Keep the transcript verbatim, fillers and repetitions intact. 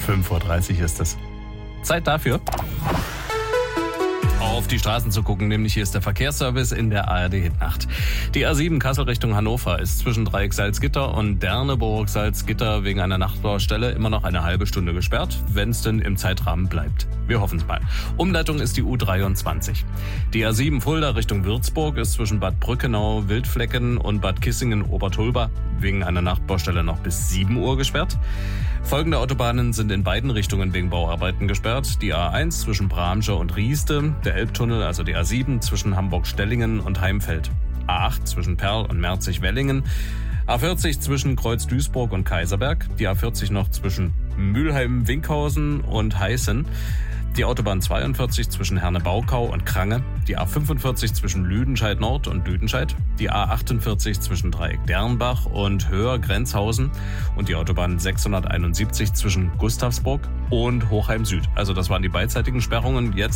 fünf Uhr dreißig ist es. Zeit dafür, auf die Straßen zu gucken, nämlich hier ist der Verkehrsservice in der A R D-Hitnacht. Die A sieben Kassel Richtung Hannover ist zwischen Dreieck Salzgitter und Derneburg Salzgitter wegen einer Nachtbaustelle immer noch eine halbe Stunde gesperrt, wenn es denn im Zeitrahmen bleibt. Wir hoffen es mal. Umleitung ist die U dreiundzwanzig. Die A sieben Fulda Richtung Würzburg ist zwischen Bad Brückenau, Wildflecken und Bad Kissingen-Obertolba wegen einer Nachtbaustelle noch bis sieben Uhr gesperrt. Folgende Autobahnen sind in beiden Richtungen wegen Bauarbeiten gesperrt. Die A eins zwischen Bramsche und Rieste, der Elbtunnel, also die A sieben zwischen Hamburg-Stellingen und Heimfeld, A acht zwischen Perl und Merzig-Wellingen, A vierzig zwischen Kreuz-Duisburg und Kaiserberg, die A vierzig noch zwischen Mülheim-Winkhausen und Heißen, die Autobahn zweiundvierzig zwischen Herne-Baukau und Krange, die A fünfundvierzig zwischen Lüdenscheid Nord und Lüdenscheid, die A achtundvierzig zwischen Dreieck Dernbach und Höher-Grenzhausen und die Autobahn sechshunderteinundsiebzig zwischen Gustavsburg und Hochheim Süd. Also das waren die beidseitigen Sperrungen. Jetzt